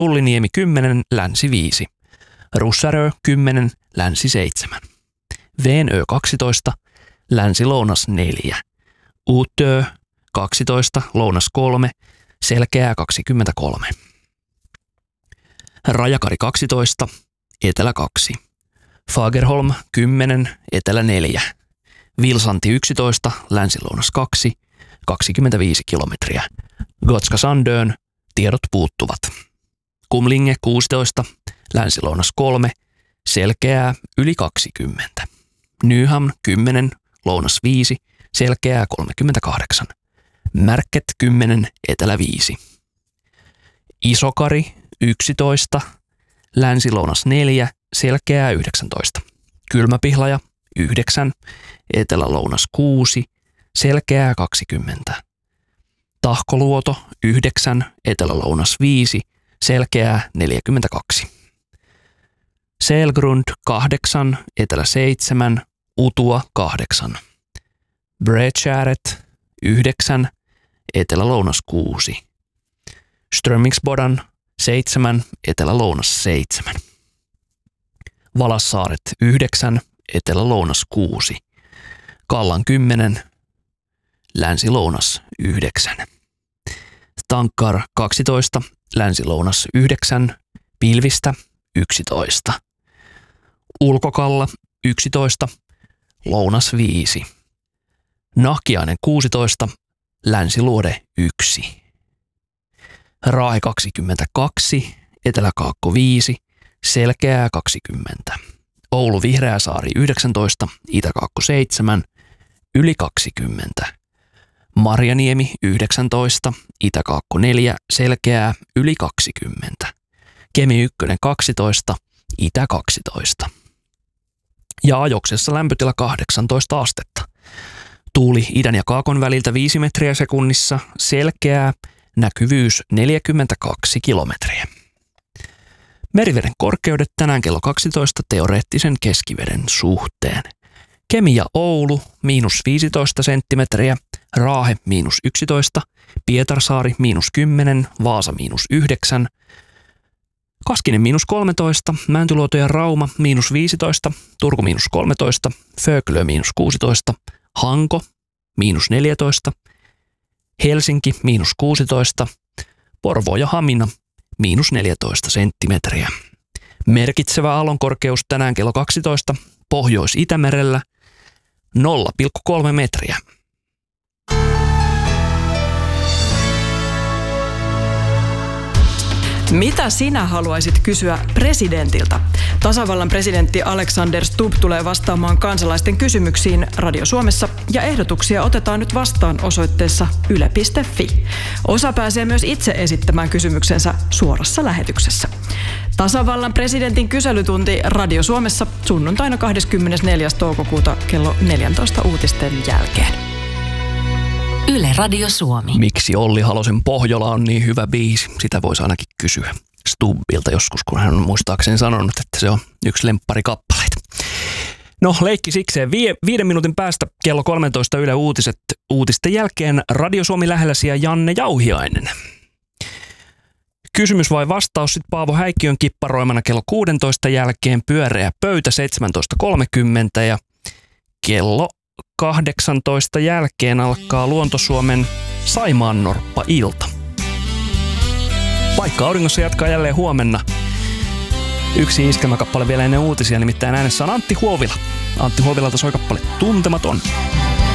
Ulliniemi 10, länsi 5. Russarö 10, länsi 7. Veenö 12, länsi-lounas 4. Uutö 12, lounas 3, selkeää 23. Rajakari 12, etelä 2. Fagerholm 10, etelä 4. Vilsanti 11, länsi-lounas 2, 25 kilometriä. Gotska Sandön, tiedot puuttuvat. Kumlinge 16, länsi-lounas 3, selkeää yli 20. Nyham 10, lounas 5, selkeää 38. Märket 10, etelä 5. Isokari 11, länsi-lounas 4, selkeää 19. Kylmäpihlaja 9, etelä-lounas 6, selkeää 20. Tahkoluoto 9, etelä-lounas 5, selkeää 42. Selgrund 8, etelä 7, Utua 8. Bredskäret 9, etelä-lounas 6. Strömingsbodan 7, etelä-lounas 7. Valassaaret 9, etelä-lounas 6. Kallan 10, länsi-lounas 9. Tankkar 12, länsi-lounas 9, pilvistä 11. Ulkokalla 11, lounas 5. Nahkiainen 16, länsiluode 1. Raahe 22, eteläkaakko 5, selkeää 20. Oulu Vihreäsaari 19, itäkaakko 7, yli 20. Marjaniemi 19, itäkaakko 4, selkeää yli 20. Kemi 1 12, itä 12. Ja Ajoksessa lämpötila 18 astetta. Tuuli idän ja kaakon väliltä 5 metriä sekunnissa, selkeää, näkyvyys 42 kilometriä. Meriveden korkeudet tänään kello 12 teoreettisen keskiveden suhteen. Kemi ja Oulu -15 senttimetriä, Raahe -11, Pietarsaari -10, Vaasa -9, Kaskinen -13, Mäntyluoto ja Rauma -15, Turku -13, Föglö -16, Hanko -14, Helsinki -16, Porvoo ja Hamina -14 senttimetriä. Merkitsevä aallonkorkeus tänään kello 12 Pohjois-Itämerellä 0,3 metriä. Mitä sinä haluaisit kysyä presidentiltä? Tasavallan presidentti Alexander Stubb tulee vastaamaan kansalaisten kysymyksiin Radio Suomessa ja ehdotuksia otetaan nyt vastaan osoitteessa yle.fi. Osa pääsee myös itse esittämään kysymyksensä suorassa lähetyksessä. Tasavallan presidentin kyselytunti Radio Suomessa sunnuntaina 24. toukokuuta kello 14 uutisten jälkeen. Yle Radio Suomi. Miksi Olli Halosen Pohjola on niin hyvä biisi? Sitä voisi ainakin kysyä Stubbilta joskus, kun hän on muistaakseni sanonut, että se on yksi lempparikappaleita. No, leikki sikseen. 5 minuutin päästä kello 13 Yle uutisten jälkeen Radio Suomi lähelläsi ja Janne Jauhiainen. Kysymys vai vastaus sitten Paavo Häikkiön kipparoimana kello 16 jälkeen, pyöreä pöytä 17.30 ja kello 18 jälkeen alkaa Luontosuomen Saimaannorppa-ilta. Paikka auringossa jatkaa jälleen huomenna. Yksi iskelmäkappale vielä ennen uutisia, nimittäin äänessä on Antti Huovila. Antti Huovilalta soi kappale Tuntematon.